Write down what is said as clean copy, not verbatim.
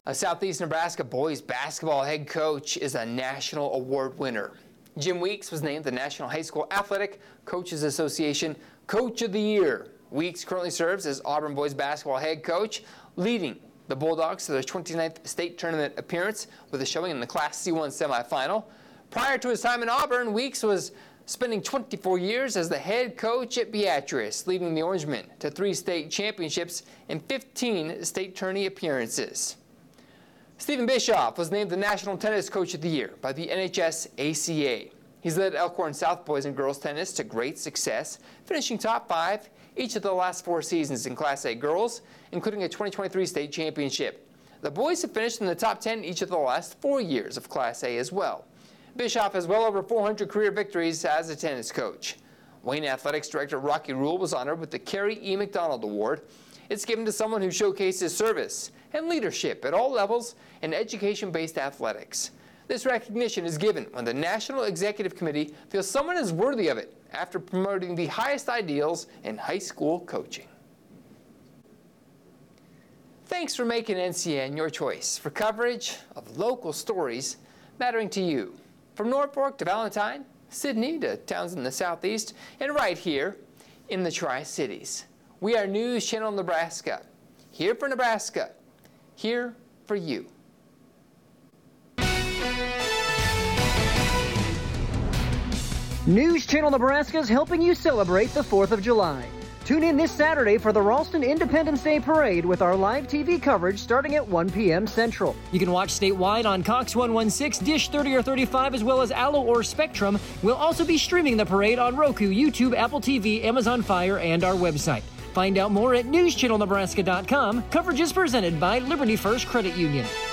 A Southeast Nebraska boys basketball head coach is a national award winner. Jim Weeks was named the National High School Athletic Coaches Association Coach of the Year. Weeks currently serves as Auburn boys basketball head coach, leading the Bulldogs to their 29th state tournament appearance with a showing in the Class C1 semifinal. Prior to his time in Auburn, Weeks was spending 24 years as the head coach at Beatrice, leading the Orangemen to 3 state championships and 15 state tourney appearances. Stephen Bischoff was named the National Tennis Coach of the Year by the NHS ACA. He's led Elkhorn South boys and girls tennis to great success, finishing top 5 each of the last 4 seasons in Class A girls, including a 2023 state championship. The boys have finished in the top 10 each of the last 4 years of Class A as well. Bischoff has well over 400 career victories as a tennis coach. Wayne Athletics Director Rocky Rule was honored with the Carrie E. McDonald Award. It's given to someone who showcases service and leadership at all levels in education-based athletics. This recognition is given when the National Executive Committee feels someone is worthy of it after promoting the highest ideals in high school coaching. Thanks for making NCN your choice for coverage of local stories mattering to you. From Norfolk to Valentine, Sydney to towns in the southeast, and right here in the Tri-Cities. We are News Channel Nebraska. Here for Nebraska. Here for you. News Channel Nebraska is helping you celebrate the 4th of July. Tune in this Saturday for the Ralston Independence Day Parade with our live TV coverage starting at 1 p.m. Central. You can watch statewide on Cox 116, Dish 30 or 35, as well as Allo or Spectrum. We'll also be streaming the parade on Roku, YouTube, Apple TV, Amazon Fire, and our website. Find out more at newschannelnebraska.com. Coverage is presented by Liberty First Credit Union.